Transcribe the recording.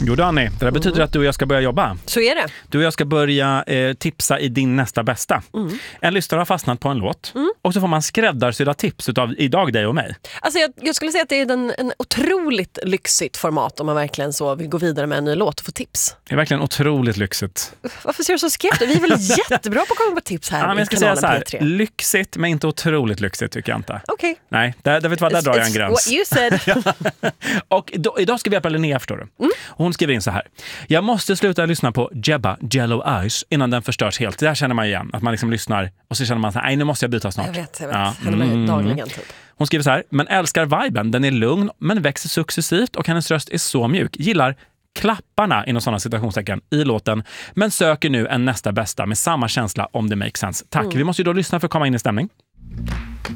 Jo Danny, det där betyder att du och jag ska börja jobba. Så är det. Du och jag ska börja tipsa i din nästa bästa. En lyssnare har fastnat på en låt och så får man skräddarsydda tips utav idag dig och mig. Alltså jag skulle säga att det är en otroligt lyxigt format om man verkligen så vill gå vidare med en ny låt och få tips. Det är verkligen otroligt lyxigt. Varför ser du så skeptisk? Vi är väl jättebra på att komma på tips här men jag ska säga så här, lyxigt men inte otroligt lyxigt tycker jag inte. Okej. Nej, där vet vad, där drar jag en gräns. What you said. Och idag ska vi hjälpa Linnea, förstår du. Hon skriver in så här: jag måste sluta lyssna på Jebba Jello Eyes innan den förstörs helt. Det här känner man igen, att man liksom lyssnar och så känner man så här, nej nu måste jag byta snart. Jag vet. Händer mig dagligen typ. Hon skriver så här: men älskar viben, den är lugn men växer successivt och hennes röst är så mjuk. Gillar klapparna inom sådana citationstecken i låten, men söker nu en nästa bästa med samma känsla om det makes sense. Tack, vi måste ju då lyssna för att komma in i stämning.